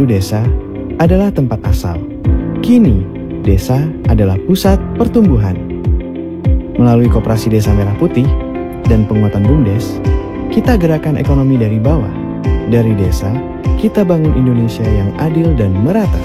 Dulu desa adalah tempat asal. Kini, desa adalah pusat pertumbuhan. Melalui Koperasi Desa Merah Putih dan penguatan BUMDes, kita gerakan ekonomi dari bawah. Dari desa, kita bangun Indonesia yang adil dan merata.